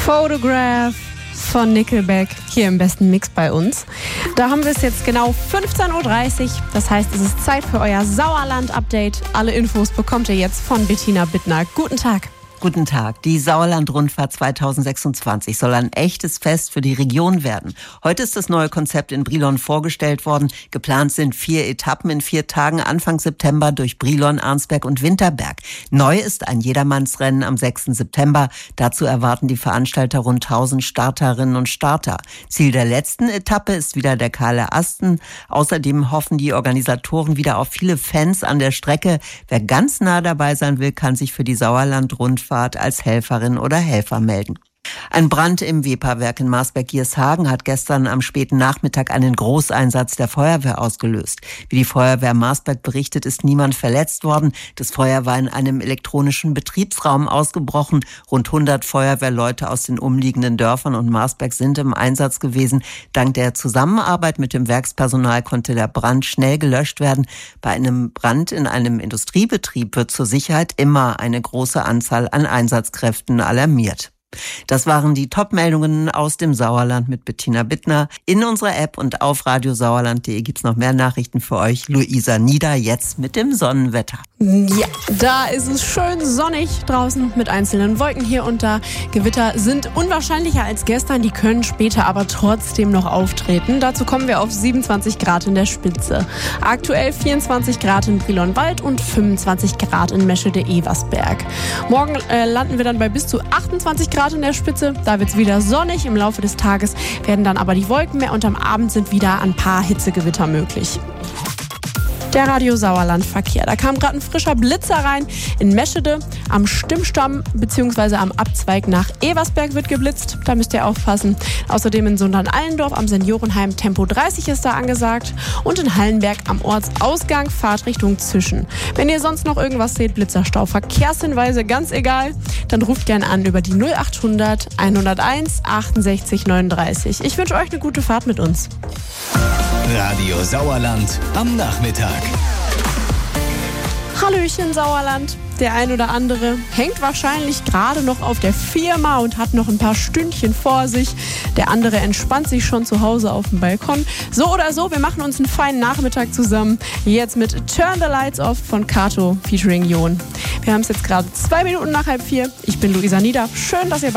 Photograph von Nickelback hier im besten Mix bei uns. Da haben wir es jetzt genau 15.30 Uhr. Das heißt, es ist Zeit für euer Sauerland-Update. Alle Infos bekommt ihr jetzt von Bettina Bittner. Guten Tag. Guten Tag. Die Sauerland-Rundfahrt 2026 soll ein echtes Fest für die Region werden. Heute ist das neue Konzept in Brilon vorgestellt worden. Geplant sind 4 Etappen in 4 Tagen Anfang September durch Brilon, Arnsberg und Winterberg. Neu ist ein Jedermannsrennen am 6. September. Dazu erwarten die Veranstalter rund 1000 Starterinnen und Starter. Ziel der letzten Etappe ist wieder der kahle Asten. Außerdem hoffen die Organisatoren wieder auf viele Fans an der Strecke. Wer ganz nah dabei sein will, kann sich für die Sauerland-Rundfahrt als Helferin oder Helfer melden. Ein Brand im Wepa-Werk in Marsberg-Giershagen hat gestern am späten Nachmittag einen Großeinsatz der Feuerwehr ausgelöst. Wie die Feuerwehr Marsberg berichtet, ist niemand verletzt worden. Das Feuer war in einem elektronischen Betriebsraum ausgebrochen. Rund 100 Feuerwehrleute aus den umliegenden Dörfern und Marsberg sind im Einsatz gewesen. Dank der Zusammenarbeit mit dem Werkspersonal konnte der Brand schnell gelöscht werden. Bei einem Brand in einem Industriebetrieb wird zur Sicherheit immer eine große Anzahl an Einsatzkräften alarmiert. Das waren die Top-Meldungen aus dem Sauerland mit Bettina Bittner. In unserer App und auf radiosauerland.de gibt's noch mehr Nachrichten für euch. Luisa Nieder jetzt mit dem Sonnenwetter. Ja, da ist es schön sonnig draußen mit einzelnen Wolken hier und da. Gewitter sind unwahrscheinlicher als gestern, die können später aber trotzdem noch auftreten. Dazu kommen wir auf 27 Grad in der Spitze. Aktuell 24 Grad in Brilonwald und 25 Grad in Meschede-Eversberg. Morgen landen wir dann bei bis zu 28 Grad in der Spitze. Da wird es wieder sonnig. Im Laufe des Tages werden dann aber die Wolken mehr und am Abend sind wieder ein paar Hitzegewitter möglich. Der Radio Sauerland Verkehr. Da kam gerade ein frischer Blitzer rein in Meschede. Am Stimmstamm bzw. am Abzweig nach Eversberg wird geblitzt. Da müsst ihr aufpassen. Außerdem in Sundern-Allendorf am Seniorenheim Tempo 30 ist da angesagt. Und in Hallenberg am Ortsausgang Fahrtrichtung Zischen. Wenn ihr sonst noch irgendwas seht, Blitzerstau, Verkehrshinweise, ganz egal, dann ruft gerne an über die 0800 101 68 39. Ich wünsche euch eine gute Fahrt mit uns. Radio Sauerland am Nachmittag. Hallöchen Sauerland. Der ein oder andere hängt wahrscheinlich gerade noch auf der Firma und hat noch ein paar Stündchen vor sich. Der andere entspannt sich schon zu Hause auf dem Balkon. So oder so, wir machen uns einen feinen Nachmittag zusammen. Jetzt mit Turn the Lights Off von Kato featuring Jon. Wir haben es jetzt gerade 2 Minuten nach 3:30. Ich bin Luisa Nieder. Schön, dass ihr